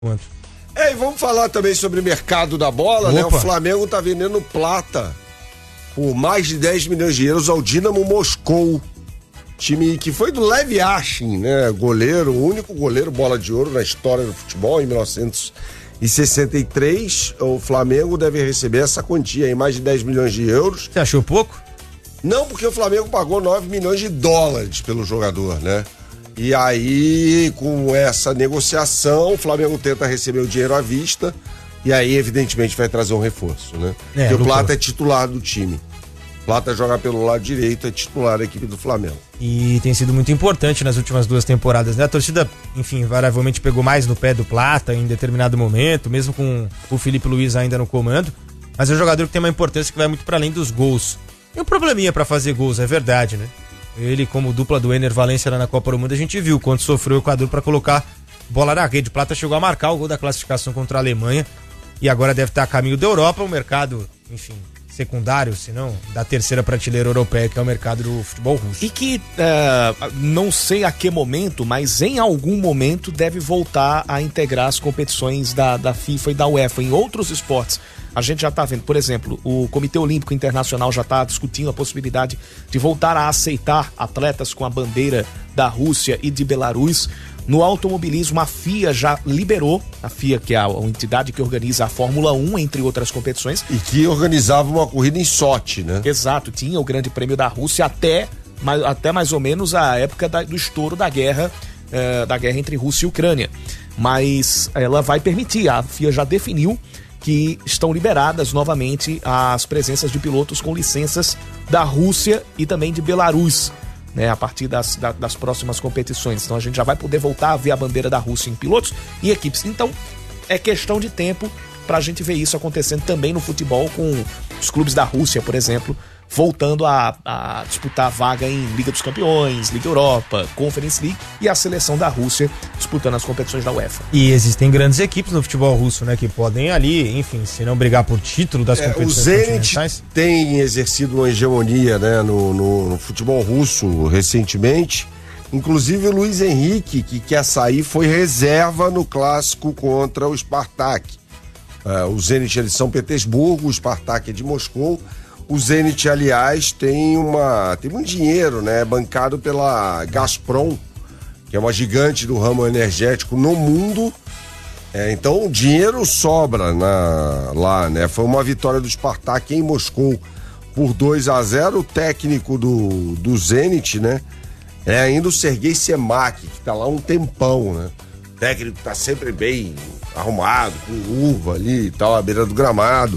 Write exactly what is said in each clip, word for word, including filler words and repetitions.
Quanto? É, e vamos falar também sobre o mercado da bola, Opa. né? O Flamengo tá vendendo plata por mais de dez milhões de euros ao Dinamo Moscou. Time que foi do Lev Yashin, né? Goleiro, o único goleiro bola de ouro na história do futebol em mil novecentos e sessenta e três. O Flamengo deve receber essa quantia aí, mais de dez milhões de euros. Você achou pouco? Não, porque o Flamengo pagou nove milhões de dólares pelo jogador, né? E aí, com essa negociação, o Flamengo tenta receber o dinheiro à vista e aí, evidentemente, vai trazer um reforço, né? É, porque o lucrou. Plata é titular do time. Plata joga pelo lado direito, é titular da equipe do Flamengo. E tem sido muito importante nas últimas duas temporadas, né? A torcida, enfim, variavelmente pegou mais no pé do Plata em determinado momento, mesmo com o Felipe Luiz ainda no comando. Mas é um jogador que tem uma importância que vai muito para além dos gols. Tem um probleminha para fazer gols, é verdade, né? Ele, como dupla do Ener Valencia lá na Copa do Mundo, a gente viu quanto sofreu o Equador para colocar bola na rede. Plata chegou a marcar o gol da classificação contra a Alemanha e agora deve estar a caminho da Europa, o mercado, enfim, secundário, se não, da terceira prateleira europeia, que é o mercado do futebol russo. E que, uh, não sei a que momento, mas em algum momento deve voltar a integrar as competições da, da FIFA e da UEFA em outros esportes. A gente já está vendo, por exemplo, o Comitê Olímpico Internacional já está discutindo a possibilidade de voltar a aceitar atletas com a bandeira da Rússia e de Belarus. No automobilismo, a F I A já liberou, a F I A, que é a entidade que organiza a Fórmula um, entre outras competições. E que organizava uma corrida em Sochi, né? Exato, tinha o Grande Prêmio da Rússia até, até mais ou menos a época da, do estouro da guerra, eh, da guerra entre Rússia e Ucrânia. Mas ela vai permitir, a F I A já definiu que estão liberadas novamente as presenças de pilotos com licenças da Rússia e também de Belarus, né, a partir das, da, das próximas competições. Então a gente já vai poder voltar a ver a bandeira da Rússia em pilotos e equipes. Então é questão de tempo para a gente ver isso acontecendo também no futebol, com os clubes da Rússia, por exemplo, voltando a, a disputar vaga em Liga dos Campeões, Liga Europa, Conference League, e a seleção da Rússia disputando as competições da UEFA. E existem grandes equipes no futebol russo, né, que podem ali, enfim, se não brigar por título das É, competições o Zenit continentais. tem exercido uma hegemonia, né, no, no, no futebol russo recentemente. Inclusive o Luiz Henrique, que quer sair, foi reserva no clássico contra o Spartak. É, o Zenit é de São Petersburgo, o Spartak é de Moscou. O Zenit, aliás, tem uma tem muito dinheiro, né? Bancado pela Gazprom, que é uma gigante do ramo energético no mundo. É, então, o dinheiro sobra na, lá, né? Foi uma vitória do Spartak em Moscou por dois a zero. O técnico do, do Zenit, né? É ainda o Sergei Semak, que tá lá um tempão, né? O técnico tá sempre bem arrumado, com uva ali e tal, à beira do gramado.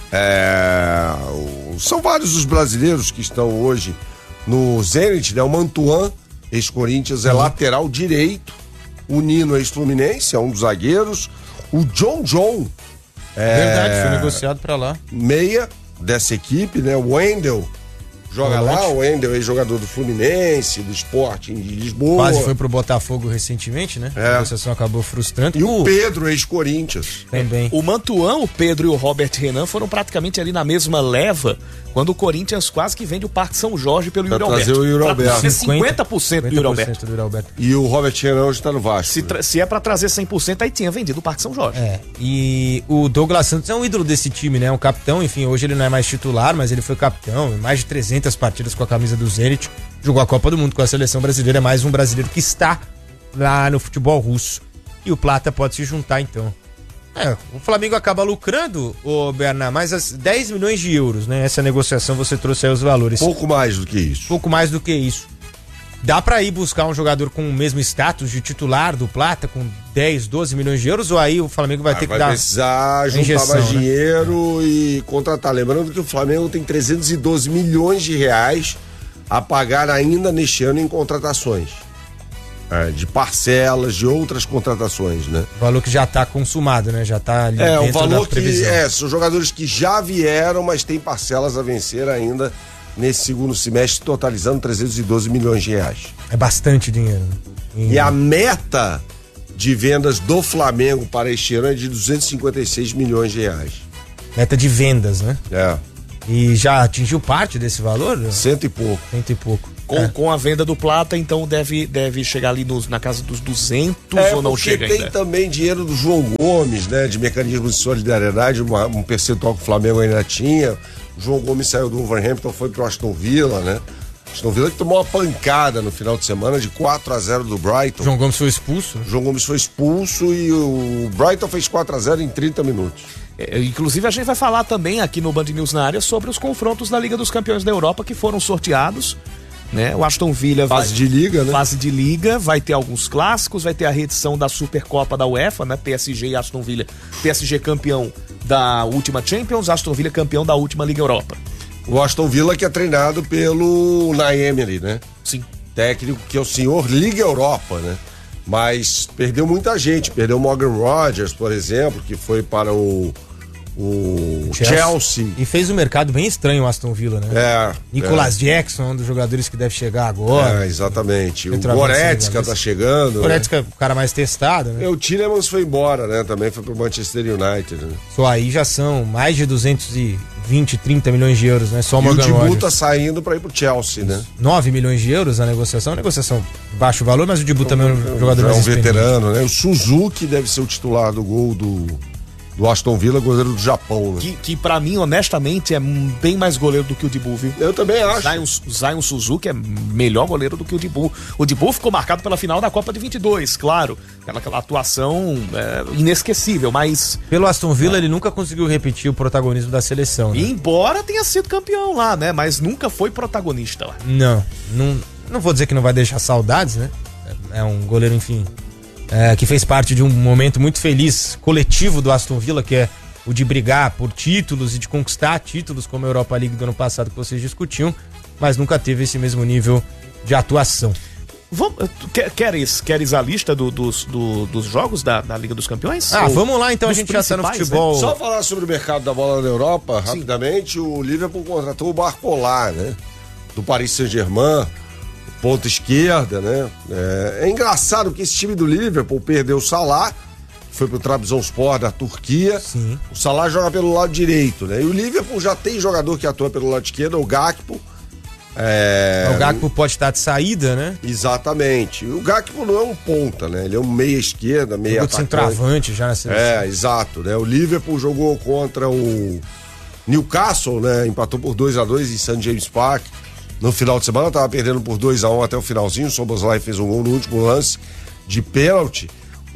É, são vários os brasileiros que estão hoje no Zenit, né? O Mantuan, ex-Corinthians, é lateral direito. O Nino, ex-Fluminense, é um dos zagueiros. O John John é Verdade, foi negociado pra lá. meia dessa equipe, né? O Wendel joga Volante. lá, o Wendel é jogador do Fluminense, do Sporting de Lisboa. Quase foi pro Botafogo recentemente, né? É. A negociação acabou frustrando. E o Pedro, ex-Corinthians. Também. O Mantuan, o Pedro e o Robert Renan foram praticamente ali na mesma leva, quando o Corinthians quase que vende o Parque São Jorge pelo Pra Yuri trazer Alberto. o Yuri Pra Alberto. trazer cinquenta por cento do Yuri Alberto. do Yuri Alberto. E o Robert Renan hoje tá no Vasco. Se, né? tra- se é pra trazer cem por cento, aí tinha vendido o Parque São Jorge. É, e o Douglas Santos é um ídolo desse time, né? Um capitão, enfim, hoje ele não é mais titular, mas ele foi capitão em mais de trezentas partidas com a camisa do Zenit. Jogou a Copa do Mundo com a seleção brasileira, é mais um brasileiro que está lá no futebol russo. E o Plata pode se juntar, então. É, o Flamengo acaba lucrando, ô Bernard, mais as dez milhões de euros, né? Essa negociação você trouxe aí os valores. Pouco mais do que isso. Pouco mais do que isso. Dá pra ir buscar um jogador com o mesmo status de titular do Plata, com dez, doze milhões de euros, ou aí o Flamengo vai Ah, ter vai que dar precisar juntar injeção, mais né? dinheiro e contratar. Lembrando que o Flamengo tem trezentos e doze milhões de reais a pagar ainda neste ano em contratações. É, de parcelas, de outras contratações, né? O valor que já tá consumado, né? Já tá ali É, o dentro valor da que previsão. é, são jogadores que já vieram, mas tem parcelas a vencer ainda nesse segundo semestre, totalizando trezentos e doze milhões de reais. É bastante dinheiro. E, E a meta de vendas do Flamengo para este ano é de duzentos e cinquenta e seis milhões de reais. meta de vendas, né? É, E já atingiu parte desse valor? cento e pouco. Cento e pouco. Com, é. com a venda do Plata, então deve, deve chegar ali nos, na casa dos duzentos é, ou não chega tem ainda? Também dinheiro do João Gomes, né? De mecanismo de solidariedade, uma, um percentual que o Flamengo ainda tinha. O João Gomes saiu do Wolverhampton, foi pro Aston Villa, né? Aston Villa que tomou uma pancada no final de semana de quatro a zero do Brighton. João Gomes foi expulso. João Gomes foi expulso e o Brighton fez quatro a zero em trinta minutos. É, inclusive a gente vai falar também aqui no Band News na área sobre os confrontos da Liga dos Campeões da Europa que foram sorteados, né? O Aston Villa fase vai, de liga, né? Fase de liga, vai ter alguns clássicos, vai ter a reedição da Supercopa da UEFA, né? P S G e Aston Villa. P S G campeão da última Champions, Aston Villa campeão da última Liga Europa. O Aston Villa que é treinado pelo Unai Emery, né? Sim. Técnico que é o senhor Liga Europa, né? Mas perdeu muita gente, perdeu o Morgan Rogers, por exemplo, que foi para o o Chelsea. Chelsea. E fez um mercado bem estranho o Aston Villa, né? É. Nicolas é. Jackson, um dos jogadores que deve chegar agora. É, exatamente. O Goretzka tá chegando. O Goretzka, né? O cara mais testado, né? E o Tielemans foi embora, né? Também foi pro Manchester United, né? Só aí já são mais de duzentos e vinte, trinta milhões de euros, né? Só o Morgan Rogers. E o Dibu tá saindo pra ir pro Chelsea, né? nove milhões de euros a negociação. A negociação de baixo valor, mas o Dibu também é um jogador é mais um veterano, né? O Suzuki deve ser o titular do gol do... do Aston Villa, goleiro do Japão, né? Que, que pra mim, honestamente, é bem mais goleiro do que o Dibu, viu? Eu também acho. Zion, Zion Suzuki é melhor goleiro do que o Dibu. O Dibu ficou marcado pela final da Copa de vinte e dois, claro. Aquela, aquela atuação é, inesquecível, mas... Pelo Aston Villa, é. ele nunca conseguiu repetir o protagonismo da seleção, né? Embora tenha sido campeão lá, né? Mas nunca foi protagonista lá. Não, não, não vou dizer que não vai deixar saudades, né? É um goleiro, enfim... É, que fez parte de um momento muito feliz, coletivo do Aston Villa, que é o de brigar por títulos e de conquistar títulos, como a Europa League do ano passado que vocês discutiam, mas nunca teve esse mesmo nível de atuação. Vamos, queres, queres a lista do, dos, do, dos jogos da, da Liga dos Campeões? Ah, Ou vamos lá então, a gente já tá no futebol. Né? Só falar sobre o mercado da bola na Europa, Sim. rapidamente, o Liverpool contratou o Barcola, né? Do Paris Saint-Germain. Ponta esquerda, né? É, é engraçado que esse time do Liverpool perdeu o Salah, foi pro Trabzonspor da Turquia. Sim. O Salah joga pelo lado direito, né? E o Liverpool já tem jogador que atua pelo lado esquerdo, o Gakpo. É... O Gakpo pode estar de saída, né? Exatamente. O Gakpo não é um ponta, né? Ele é um meia esquerda, meia atacante. Centroavante já na seleção. É, exato, né? O Liverpool jogou contra o Newcastle, né? Empatou por dois a dois em Saint James Park. No final de semana, tava perdendo por dois a um até o finalzinho. O Szoboszlai fez um gol no último lance de pênalti.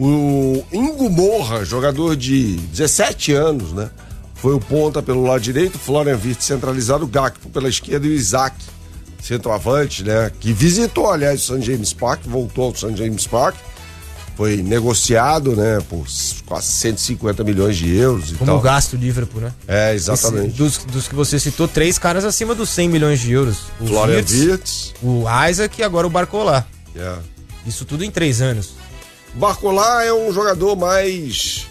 O Ingo Moura, jogador de dezessete anos, né? Foi o ponta pelo lado direito, Florian Wirtz centralizado, o Gakpo pela esquerda e o Isaac, centroavante, né? Que visitou, aliás, o Saint James Park, voltou ao Saint James Park. Foi negociado, né, por quase cento e cinquenta milhões de euros e Como tal. o gasto do Liverpool, né? É, exatamente. Esse, dos, dos que você citou, três caras acima dos cem milhões de euros. O Florian Wirtz, Wirtz, o Isaac e agora o Barcola. É. Isso tudo em três anos. O Barcola é um jogador mais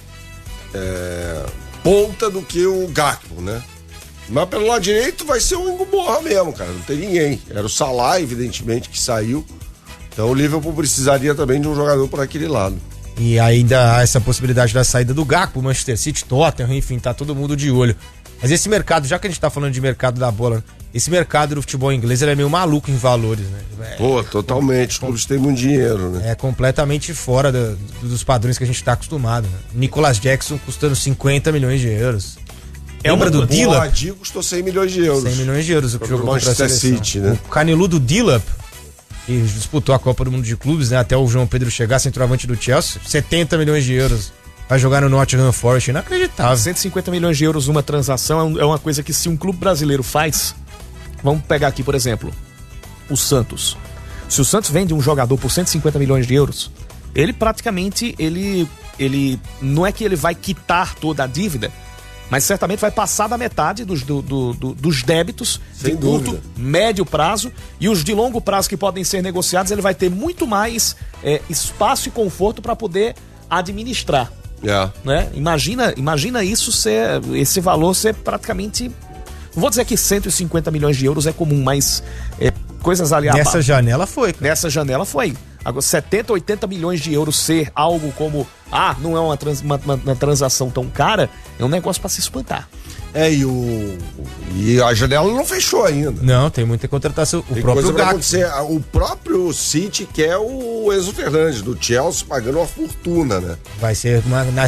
é, ponta do que o Gakpo, né? Mas pelo lado direito vai ser o Ingo Moura mesmo, cara. Não tem ninguém. Era o Salah, evidentemente, que saiu. Então o Liverpool precisaria também de um jogador por aquele lado. E ainda há essa possibilidade da saída do Gakpo, Manchester City, Tottenham, enfim, tá todo mundo de olho. Mas esse mercado, já que a gente tá falando de mercado da bola, esse mercado do futebol inglês, ele é meio maluco em valores, né? É, Pô, totalmente. Os clubes têm muito dinheiro, né? É completamente fora do, dos padrões que a gente tá acostumado, né? Nicolas Jackson custando cinquenta milhões de euros. É Lembra do Dilap? O Adi custou cem milhões de euros. cem milhões de euros o que Foi jogou contra a Manchester seleção. City, né? O caneludo Dilap, que disputou a Copa do Mundo de Clubes, né? Até o João Pedro chegar, centroavante do Chelsea, setenta milhões de euros. Vai jogar no Nottingham Forest, inacreditável. cento e cinquenta milhões de euros uma transação é uma coisa que se um clube brasileiro faz, vamos pegar aqui, por exemplo, o Santos. Se o Santos vende um jogador por cento e cinquenta milhões de euros, ele praticamente, ele, ele não é que ele vai quitar toda a dívida, mas certamente vai passar da metade dos, do, do, do, dos débitos Sem de curto, dúvida. médio prazo, e os de longo prazo que podem ser negociados, ele vai ter muito mais é, espaço e conforto para poder administrar. É. Né? Imagina, imagina isso ser, esse valor ser praticamente, não vou dizer que cento e cinquenta milhões de euros é comum, mas é, coisas ali Nessa abaixo. janela foi. Cara. Nessa janela foi. Agora, setenta, oitenta milhões de euros ser algo como, ah, não é uma, trans, uma, uma, uma transação tão cara, é um negócio para se espantar. É, e o. E a janela não fechou ainda. Não, tem muita contratação. O Tem próprio coisa pra Gakpo. acontecer. O próprio City quer o Enzo Fernandes, do Chelsea, pagando uma fortuna, né? Vai ser uma, na